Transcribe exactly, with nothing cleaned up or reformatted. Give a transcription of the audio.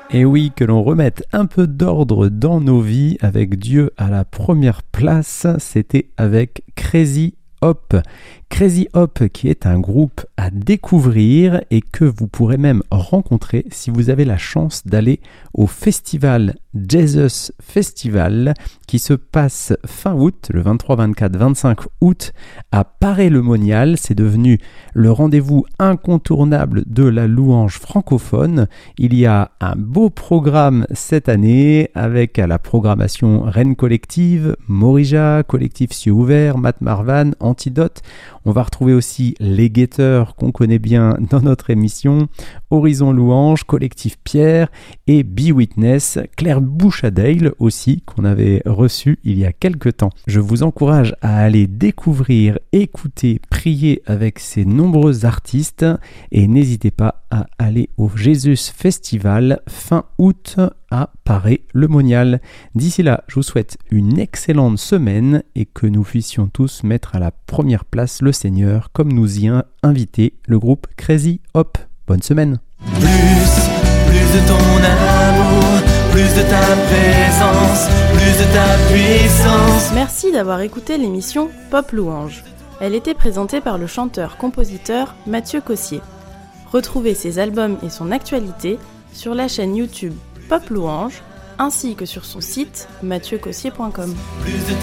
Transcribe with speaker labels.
Speaker 1: Et oui, que l'on remette un peu d'ordre dans nos vies avec Dieu à la première place, c'était avec Crazy Hop. Crazy Hop qui est un groupe à découvrir et que vous pourrez même rencontrer si vous avez la chance d'aller au festival Jesus Festival qui se passe fin août, le vingt-trois, vingt-quatre, vingt-cinq août à Paray-le-Monial. C'est devenu le rendez-vous incontournable de la louange francophone. Il y a un beau programme cette année avec à la programmation Rennes Collective, Morija, Collectif Cieux Ouverts, Matt Marvan, Antidote. On va retrouver aussi les guetteurs qu'on connaît bien dans notre émission, Horizon Louange, Collectif Pierre et Be Witness, Claire Bouchadale aussi qu'on avait reçu il y a quelques temps. Je vous encourage à aller découvrir, écouter, prier avec ces nombreux artistes et n'hésitez pas à aller au Jesus Festival fin août à Paray-le-Monial. D'ici là, je vous souhaite une excellente semaine et que nous puissions tous mettre à la première place le Seigneur comme nous y a invité le groupe Crazy Hop. Bonne semaine.
Speaker 2: Plus, plus de ton amour, plus de ta présence, plus de ta puissance.
Speaker 3: Merci d'avoir écouté l'émission Pop Louange. Elle était présentée par le chanteur-compositeur Mathieu Cossier. Retrouvez ses albums et son actualité sur la chaîne YouTube Pop Louange ainsi que sur son site mathieu cossier point com.
Speaker 2: Plus de